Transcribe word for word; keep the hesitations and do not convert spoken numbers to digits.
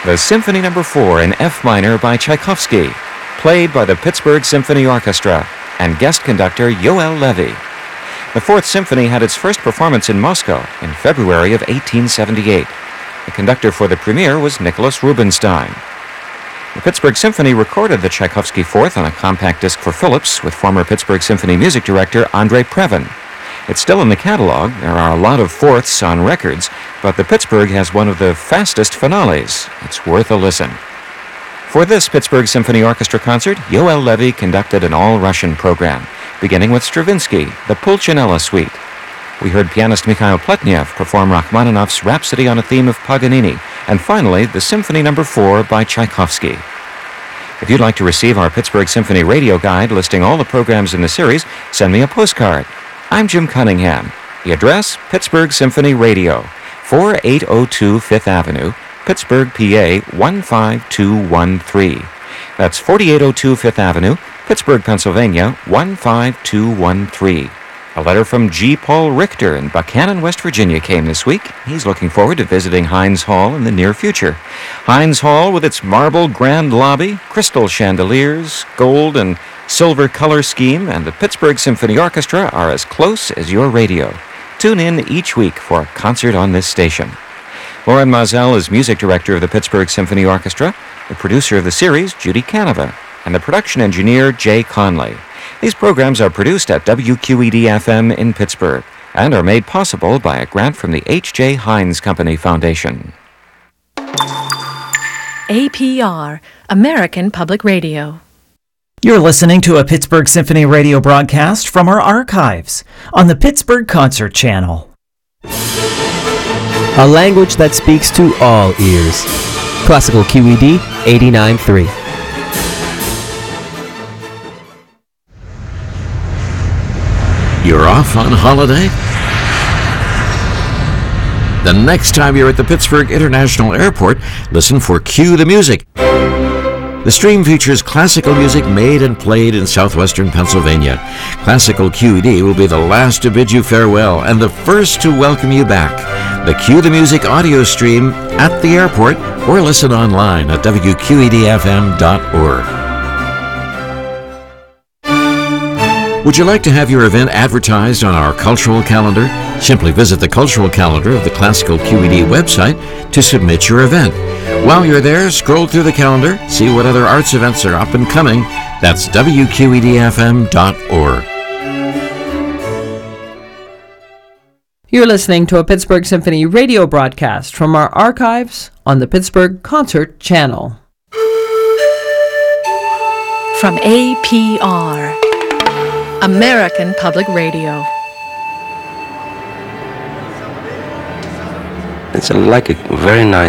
the Symphony Number four in F minor by Tchaikovsky, played by the Pittsburgh Symphony Orchestra and guest conductor Yoel Levy. The Fourth Symphony had its first performance in Moscow in February of eighteen seventy-eight. The conductor for the premiere was Nicholas Rubinstein. The Pittsburgh Symphony recorded the Tchaikovsky Fourth on a compact disc for Philips with former Pittsburgh Symphony music director Andre Previn. It's still in the catalog. There are a lot of fourths on records, but the Pittsburgh has one of the fastest finales. It's worth a listen. For this Pittsburgh Symphony Orchestra concert, Yoel Levy conducted an all-Russian program, beginning with Stravinsky, the Pulcinella Suite. We heard pianist Mikhail Pletnev perform Rachmaninoff's Rhapsody on a Theme of Paganini, and finally, the Symphony Number four by Tchaikovsky. If you'd like to receive our Pittsburgh Symphony radio guide listing all the programs in the series, send me a postcard. I'm Jim Cunningham. The address, Pittsburgh Symphony Radio, forty-eight oh two Fifth Avenue, Pittsburgh, P A one five two one three. That's forty-eight oh two Fifth Avenue, Pittsburgh, Pennsylvania one five two one three. A letter from G. Paul Richter in Buchanan, West Virginia came this week. He's looking forward to visiting Heinz Hall in the near future. Heinz Hall, with its marble grand lobby, crystal chandeliers, gold and silver color scheme, and the Pittsburgh Symphony Orchestra are as close as your radio. Tune in each week for a concert on this station. Lauren Mazel is music director of the Pittsburgh Symphony Orchestra, the producer of the series, Judy Canova, and the production engineer, Jay Conley. These programs are produced at W Q E D F M in Pittsburgh and are made possible by a grant from the H J. Heinz Company Foundation. A P R, American Public Radio. You're listening to a Pittsburgh Symphony radio broadcast from our archives on the Pittsburgh Concert Channel. A language that speaks to all ears. Classical Q E D eighty-nine point three. You're off on holiday? The next time you're at the Pittsburgh International Airport, listen for Cue the Music. The stream features classical music made and played in southwestern Pennsylvania. Classical Q E D will be the last to bid you farewell and the first to welcome you back. The Cue the Music audio stream at the airport or listen online at W Q E D F M dot org. Would you like to have your event advertised on our cultural calendar? Simply visit the cultural calendar of the Classical Q E D website to submit your event. While you're there, scroll through the calendar, see what other arts events are up and coming. That's W Q E D F M dot org. You're listening to a Pittsburgh Symphony radio broadcast from our archives on the Pittsburgh Concert Channel. From A P R, American Public Radio. It's a, like a very nice